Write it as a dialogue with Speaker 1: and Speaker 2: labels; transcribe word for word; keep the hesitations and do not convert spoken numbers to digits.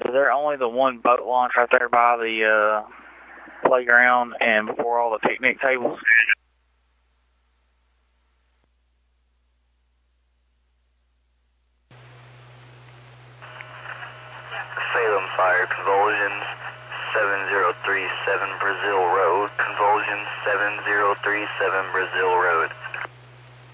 Speaker 1: Is there only the one boat launch right there by the uh, playground and before all the picnic tables?
Speaker 2: Salem Fire, convulsions seven zero three seven Brazil Road, convulsions seven zero three seven Brazil Road.